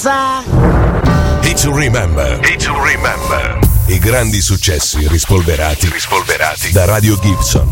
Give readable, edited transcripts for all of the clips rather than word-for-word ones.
Hit to Remember. I grandi successi rispolverati da Radio Gibson.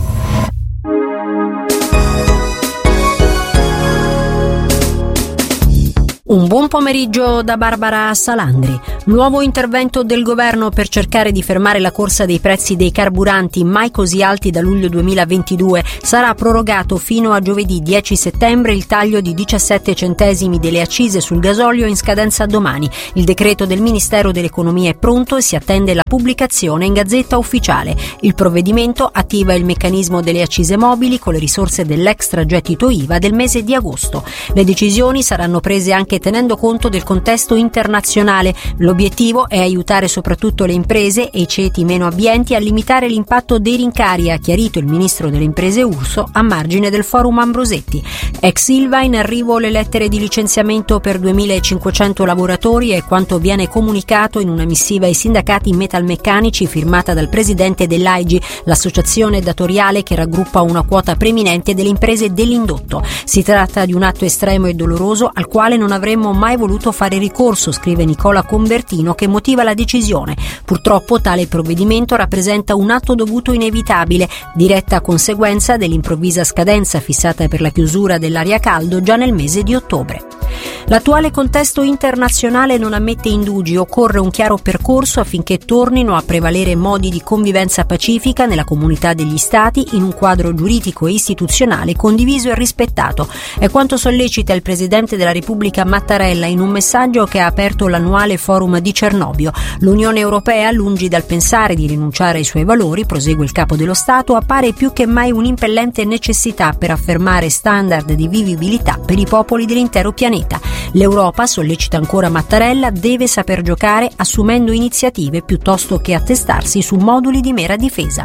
Un buon pomeriggio da Barbara Salandri. Nuovo intervento del governo per cercare di fermare la corsa dei prezzi dei carburanti mai così alti da luglio 2022. Sarà prorogato fino a giovedì 10 settembre il taglio di 17 centesimi delle accise sul gasolio in scadenza domani. Il decreto del Ministero dell'Economia è pronto e si attende la pubblicazione in Gazzetta Ufficiale. Il provvedimento attiva il meccanismo delle accise mobili con le risorse dell'extragettito IVA del mese di agosto. Le decisioni saranno prese anche tenendo conto del contesto internazionale. L'obiettivo è aiutare soprattutto le imprese e i ceti meno abbienti a limitare l'impatto dei rincari, ha chiarito il ministro delle imprese Urso a margine del forum Ambrosetti. Ex Ilva in arrivo le lettere di licenziamento per 2.500 lavoratori è quanto viene comunicato in una missiva ai sindacati metalmeccanici firmata dal presidente dell'AIGI, l'associazione datoriale che raggruppa una quota preminente delle imprese dell'indotto. Si tratta di un atto estremo e doloroso al quale non avremmo mai voluto fare ricorso, scrive Nicola Convertino, che motiva la decisione. Purtroppo tale provvedimento rappresenta un atto dovuto inevitabile, diretta conseguenza dell'improvvisa scadenza fissata per la chiusura dell'area caldo già nel mese di ottobre. L'attuale contesto internazionale non ammette indugi, occorre un chiaro percorso affinché tornino a prevalere modi di convivenza pacifica nella comunità degli Stati in un quadro giuridico e istituzionale condiviso e rispettato. È quanto sollecita il Presidente della Repubblica Mattarella in un messaggio che ha aperto l'annuale forum di Cernobbio. L'Unione Europea, lungi dal pensare di rinunciare ai suoi valori, prosegue il Capo dello Stato, appare più che mai un'impellente necessità per affermare standard di vivibilità per i popoli dell'intero pianeta. L'Europa, sollecita ancora Mattarella, deve saper giocare assumendo iniziative piuttosto che attestarsi su moduli di mera difesa.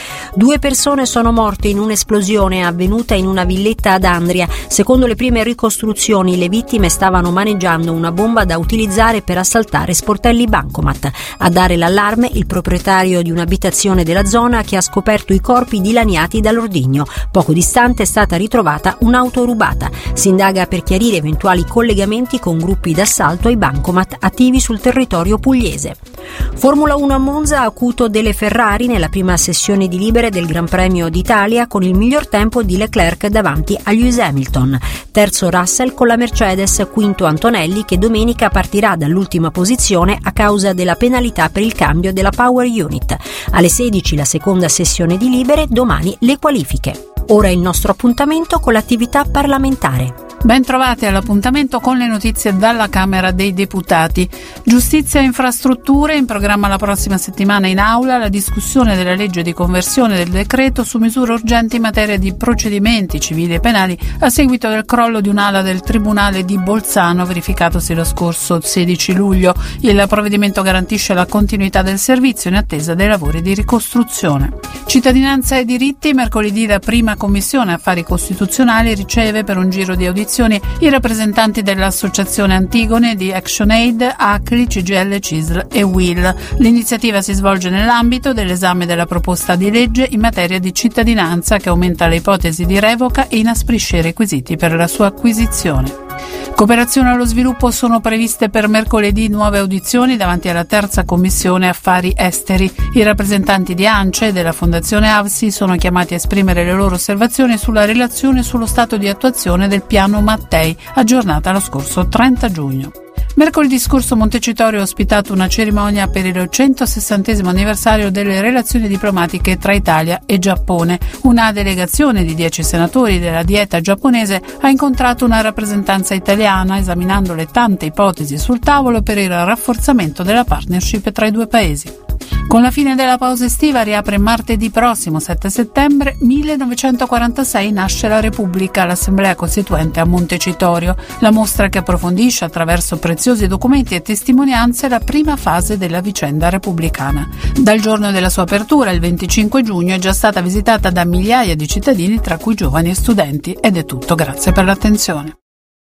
2 persone sono morte in un'esplosione avvenuta in una villetta ad Andria. Secondo le prime ricostruzioni, le vittime stavano maneggiando una bomba da utilizzare per assaltare sportelli bancomat. A dare l'allarme il proprietario di un'abitazione della zona che ha scoperto i corpi dilaniati dall'ordigno. Poco distante è stata ritrovata un'auto rubata. Si indaga per chiarire eventuali collegamenti con gruppi d'assalto ai bancomat attivi sul territorio pugliese. Formula 1 a Monza ha acuto delle Ferrari nella prima sessione di libere del Gran Premio d'Italia con il miglior tempo di Leclerc davanti a Lewis Hamilton. Terzo Russell con la Mercedes, quinto Antonelli che domenica partirà dall'ultima posizione a causa della penalità per il cambio della Power Unit. Alle 16 la seconda sessione di libere, domani le qualifiche. Ora il nostro appuntamento con l'attività parlamentare. Ben trovati all'appuntamento con le notizie dalla Camera dei Deputati. Giustizia e infrastrutture, in programma la prossima settimana in aula la discussione della legge di conversione del decreto su misure urgenti in materia di procedimenti civili e penali a seguito del crollo di un'ala del Tribunale di Bolzano verificatosi lo scorso 16 luglio. Il provvedimento garantisce la continuità del servizio in attesa dei lavori di ricostruzione. Cittadinanza e diritti, mercoledì la prima Commissione Affari Costituzionali riceve per un giro di audizioni i rappresentanti dell'Associazione Antigone, di ActionAid, ACLI, CGIL, CISL e UIL. L'iniziativa si svolge nell'ambito dell'esame della proposta di legge in materia di cittadinanza che aumenta le ipotesi di revoca e inasprisce i requisiti per la sua acquisizione. Cooperazione allo sviluppo, sono previste per mercoledì nuove audizioni davanti alla terza Commissione Affari Esteri. I rappresentanti di ANCE e della Fondazione AVSI sono chiamati a esprimere le loro osservazioni sulla relazione sullo stato di attuazione del piano Mattei, aggiornata lo scorso 30 giugno. Mercoledì scorso Montecitorio ha ospitato una cerimonia per il 160° anniversario delle relazioni diplomatiche tra Italia e Giappone. Una delegazione di 10 senatori della Dieta giapponese ha incontrato una rappresentanza italiana esaminando le tante ipotesi sul tavolo per il rafforzamento della partnership tra i due paesi. Con la fine della pausa estiva riapre martedì prossimo 7 settembre 1946 nasce la Repubblica, l'Assemblea Costituente a Montecitorio, la mostra che approfondisce attraverso preziosi documenti e testimonianze la prima fase della vicenda repubblicana. Dal giorno della sua apertura, il 25 giugno, è già stata visitata da migliaia di cittadini, tra cui giovani e studenti, ed è tutto, grazie per l'attenzione.